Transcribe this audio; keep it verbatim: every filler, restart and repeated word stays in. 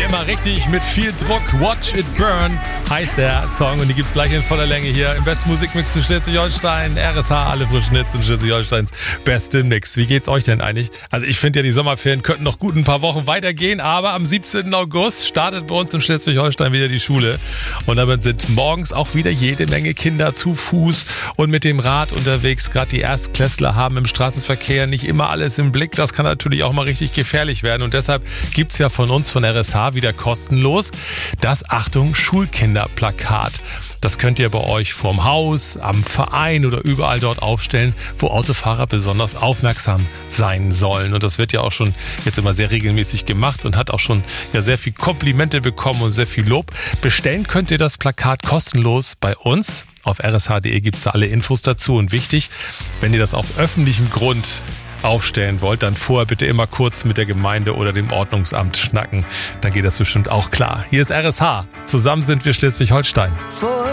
Immer richtig mit viel Druck. Watch It Burn heißt der Song und die gibt's gleich in voller Länge hier im besten Musikmix in Schleswig-Holstein. R S H, alle frischen Hits in Schleswig-Holsteins beste Mix. Wie geht's euch denn eigentlich? Also ich finde ja, die Sommerferien könnten noch gut ein paar Wochen weitergehen, aber am siebzehnten August startet bei uns in Schleswig-Holstein wieder die Schule und damit sind morgens auch wieder jede Menge Kinder zu Fuß und mit dem Rad unterwegs. Gerade die Erstklässler haben im Straßenverkehr nicht immer alles im Blick. Das kann natürlich auch mal richtig gefährlich werden und deshalb gibt's ja von uns von R S H wieder kostenlos das Achtung Schulkinderplakat. Das könnt ihr bei euch vorm Haus, am Verein oder überall dort aufstellen, wo Autofahrer besonders aufmerksam sein sollen. Und das wird ja auch schon jetzt immer sehr regelmäßig gemacht und hat auch schon ja sehr viel Komplimente bekommen und sehr viel Lob. Bestellen könnt ihr das Plakat kostenlos bei uns. Auf r s h punkt d e gibt es da alle Infos dazu. Und wichtig, wenn ihr das auf öffentlichem Grund aufstellen wollt, dann vorher bitte immer kurz mit der Gemeinde oder dem Ordnungsamt schnacken. Dann geht das bestimmt auch klar. Hier ist R S H. Zusammen sind wir Schleswig-Holstein.